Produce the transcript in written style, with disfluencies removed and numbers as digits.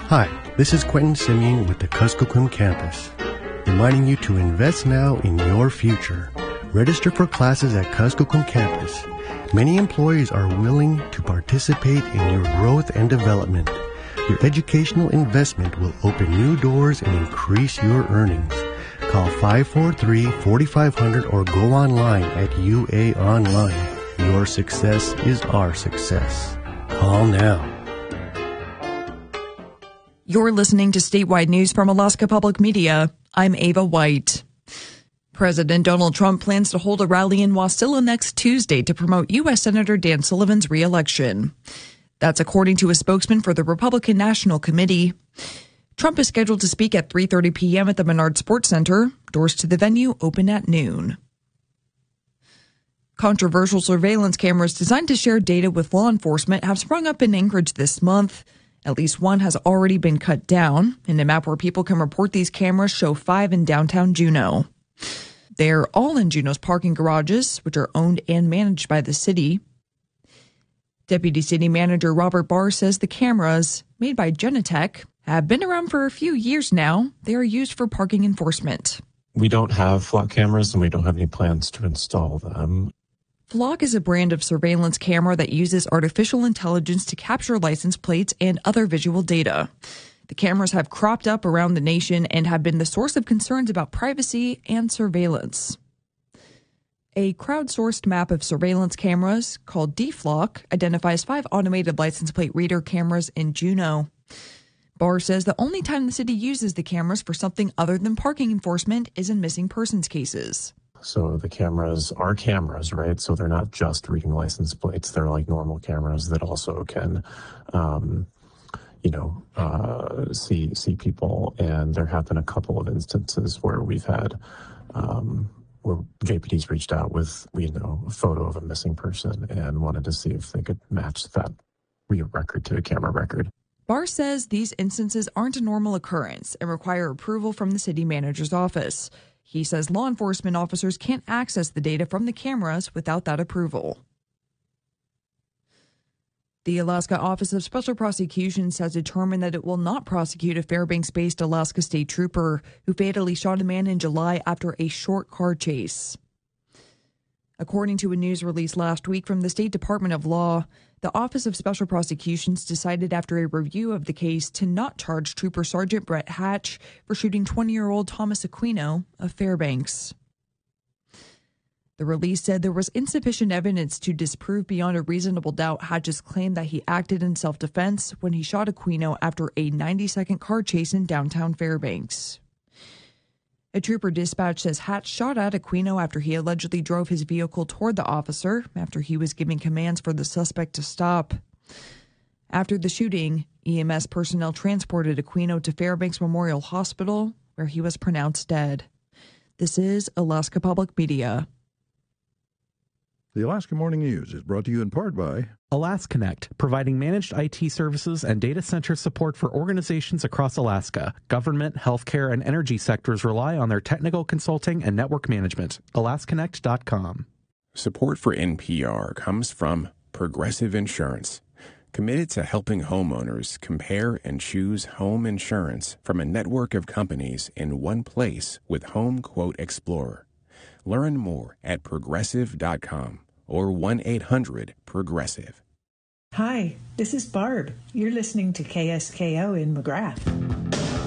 Hi, this is Quentin Simeon with the Kuskokwim campus, reminding you to invest now in your future. Register for classes at Kuskokwim campus. Many employees are willing to participate in your growth and development. Your educational investment will open new doors and increase your earnings. Call 543-4500 or go online at UA Online. Your success is our success. Call now. You're listening to statewide news from Alaska Public Media. I'm Ava White. President Donald Trump plans to hold a rally in Wasilla next Tuesday to promote U.S. Senator Dan Sullivan's re-election. That's according to a spokesman for the Republican National Committee. Trump is scheduled to speak at 3:30 p.m. at the Menard Sports Center. Doors to the venue open at noon. Controversial surveillance cameras designed to share data with law enforcement have sprung up in Anchorage this month. At least one has already been cut down, and a map where people can report these cameras show 5 in downtown Juneau. They're all in Juneau's parking garages, which are owned and managed by the city. Deputy City Manager Robert Barr says the cameras, made by Genetec, have been around for a few years now. They are used for parking enforcement. We don't have flock cameras, and we don't have any plans to install them. Flock is a brand of surveillance camera that uses artificial intelligence to capture license plates and other visual data. The cameras have cropped up around the nation and have been the source of concerns about privacy and surveillance. A crowdsourced map of surveillance cameras called DFlock identifies 5 automated license plate reader cameras in Juneau. Barr says the only time the city uses the cameras for something other than parking enforcement is in missing persons cases. So the cameras are cameras, right? So they're not just reading license plates. They're like normal cameras that also can, see people. And there have been a couple of instances where we've had, where JPD's reached out with, a photo of a missing person and wanted to see if they could match that record to a camera record. Barr says these instances aren't a normal occurrence and require approval from the city manager's office. He says law enforcement officers can't access the data from the cameras without that approval. The Alaska Office of Special Prosecutions has determined that it will not prosecute a Fairbanks-based Alaska State Trooper who fatally shot a man in July after a short car chase. According to a news release last week from the State Department of Law, the Office of Special Prosecutions decided after a review of the case to not charge Trooper Sergeant Brett Hatch for shooting 20-year-old Thomas Aquino of Fairbanks. The release said there was insufficient evidence to disprove beyond a reasonable doubt Hatch's claim that he acted in self-defense when he shot Aquino after a 90-second car chase in downtown Fairbanks. A trooper dispatch says Hatch shot at Aquino after he allegedly drove his vehicle toward the officer after he was giving commands for the suspect to stop. After the shooting, EMS personnel transported Aquino to Fairbanks Memorial Hospital, where he was pronounced dead. This is Alaska Public Media. The Alaska Morning News is brought to you in part by AlaskaConnect, providing managed IT services and data center support for organizations across Alaska. Government, healthcare, and energy sectors rely on their technical consulting and network management. AlaskaConnect.com. Support for NPR comes from Progressive Insurance, committed to helping homeowners compare and choose home insurance from a network of companies in one place with Home Quote Explorer. Learn more at Progressive.com or 1-800-PROGRESSIVE. Hi, this is Barb. You're listening to KSKO in McGrath.